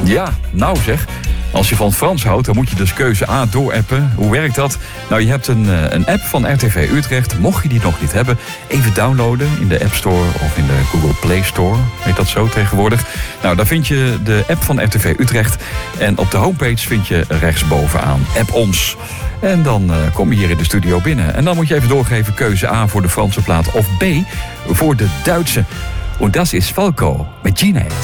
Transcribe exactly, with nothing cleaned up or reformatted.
Ja, nou zeg. Als je van Frans houdt, dan moet je dus keuze A doorappen. Hoe werkt dat? Nou, je hebt een, een app van R T V Utrecht. Mocht je die nog niet hebben, even downloaden in de App Store of in de Google Play Store. Heet dat zo tegenwoordig? Nou, daar vind je de app van R T V Utrecht. En op de homepage vind je rechtsbovenaan App Ons. En dan uh, kom je hier in de studio binnen. En dan moet je even doorgeven keuze A voor de Franse plaat of B voor de Duitse. En dat is Falco met Gines.